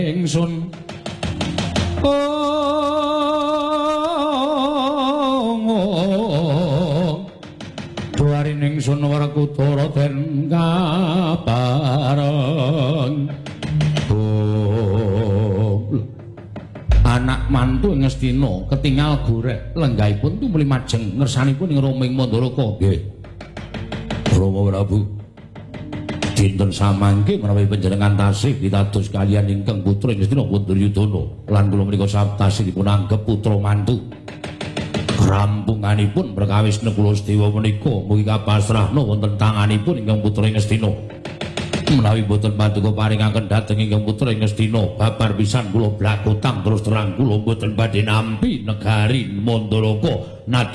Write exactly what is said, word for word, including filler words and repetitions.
ingsun oh duaring ingsun Werkudara den kapareng oh anak mantu Ngastina ketingal gorek lenggahipun tumuli majeng ngersanipun ing Rama ing Mandalaka nggih Rama Prabu dinten samangke menawi panjenengan tasih pitados kaliyan ingkang putra Ngastina Punduryudana lan kula menika tasih dipun anggep putra mantu rampunganipun perkawis Nekula Sedewa menika mugi kapasrahna wonten tanganipun ingkang putra Ngastina menawi boten paduka paringaken dhateng ingkang putra Ngastina babar pisan kula blakutang terus terang kula boten badhe nampi negari Mandalaka